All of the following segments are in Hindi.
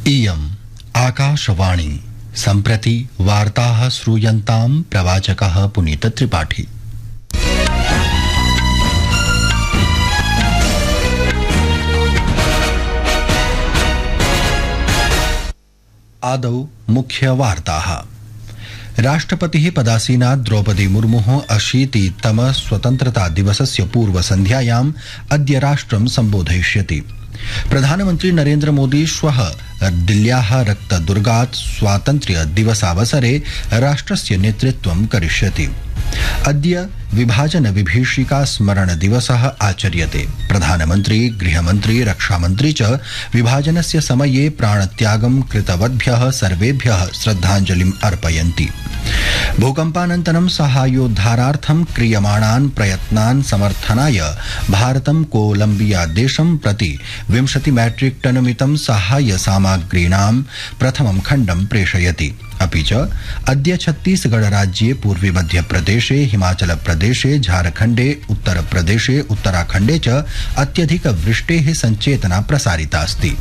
इयम् आकाशवाणी सम्प्रति वार्ताः श्रूयन्तां प्रवाचकः पुनीत त्रिपाठी। आदौ मुख्यवार्ताः। राष्ट्रपतिः पदासीना द्रौपदी मुर्मुः 80तम स्वतन्त्रता दिवसस्य पूर्वसन्ध्यायाम् अद्य राष्ट्रं सम्बोधयिष्यति। प्रधानमन्त्री नरेन्द्र मोदी श्वः दिल्ल्याः रक्तदुर्गात् स्वातन्त्र्य दिवसावसरे राष्ट्रस्य नेतृत्वं करिष्यति। अद्य विभाजन विभीषिका स्मरण दिवसः आचर्यते। प्रधानमन्त्री, गृहमन्त्री, रक्षामन्त्री च विभाजनस्य समये प्राणत्यागं कृतवद्भ्यः सर्वेभ्यः श्रद्धाञ्जलिम् अर्पयन्ति। भूकम्पानन्तरं साहाय्योद्धारार्थं क्रियमाणान् प्रयत्नान् समर्थनाय भारतं कोलम्बिया देशं प्रति 20 मैट्रिक टन मितं साहाय्य सामग्रीणां प्रथमं खण्डं प्रेषयति। अपि च अद्य छत्तीसगढ़ राज्ये पूर्वी मध्यप्रदेशे, हिमाचल प्रदेशे, झारखण्डे, उत्तरप्रदेशे, उत्तराखण्डे च अत्यधिक वृष्टेः संचेतना प्रसारितास्ति।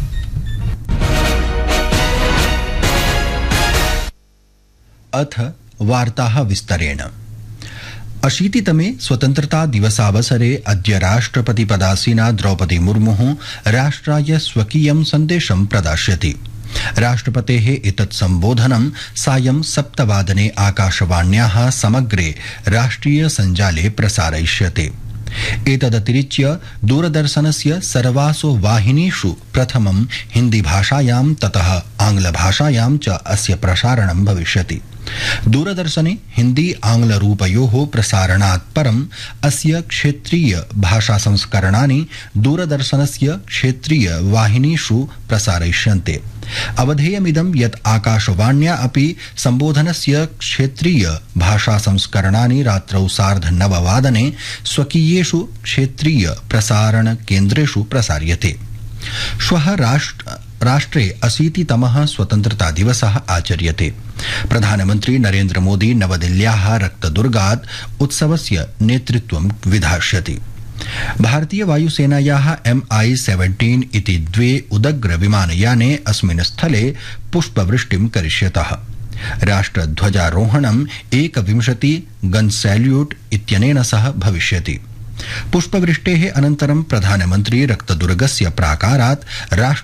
अथ वार्ताः विस्तरेण। 80तमे स्वतन्त्रता दिवसावसरे अद्य राष्ट्रपति पदासीना द्रौपदी मुर्मुः राष्ट्राय स्वकीयं सन्देशं प्रदास्यति। राष्ट्रपतेः एतत् सम्बोधनं सायं 7 वादने आकाशवाण्याः समग्रे राष्ट्रिय सञ्जाले प्रसारयिष्यते। एतदतिरिच्य दूरदर्शनस्य सर्वासु वाहिनीषु प्रथमं हिन्दी भाषायां ततः आंग्लभाषायां च अस्य प्रसारणं भविष्यति। दूरदर्शने हिन्दी आंग्लरूपयोः प्रसारणात् परम् अस्य क्षेत्रीय भाषासंस्करणानि दूरदर्शनस्य क्षेत्रीय वाहिनीषु प्रसारयिष्यन्ते। अवधेयमिदं यत् आकाशवाण्या अपि सम्बोधनस्य क्षेत्रीय भाषासंस्करणानि रात्रौ 9:30 वादने स्वकीयेषु क्षेत्रीय प्रसारण केन्द्रेषु प्रसार्यते। श्वः राष्ट्रे 80तमः स्वतन्त्रता दिवसः आचर्यते। प्रधानमन्त्री नरेन्द्र मोदी नवदिल्ल्याः रक्तदुर्गात् उत्सवस्य नेतृत्वं विधास्यति। भारतीय वायुसेनायाः MI-17 इति 2 उदग्र विमानयाने अस्मिन् स्थले पुष्पवृष्टिं करिष्यतः। राष्ट्रध्वजारोहणं 21 गन सैल्यूट इत्यनेन सह भविष्यति। पुष्पवृष्टेः अनन्तरं प्रधानमन्त्री रक्तदुर्गस्य प्राकारात्